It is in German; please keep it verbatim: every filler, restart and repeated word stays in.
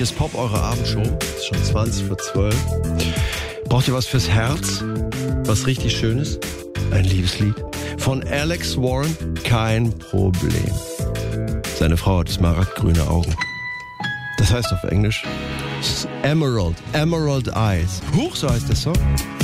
Hier ist Pop, eure Abendshow. Es ist schon zwanzig vor zwölf. Braucht ihr was fürs Herz? Was richtig Schönes? Ein Liebeslied? Von Alex Warren? Kein Problem. Seine Frau hat smaragdgrüne Augen. Das heißt auf Englisch Emerald, Emerald Eyes. Huch, so heißt der Song.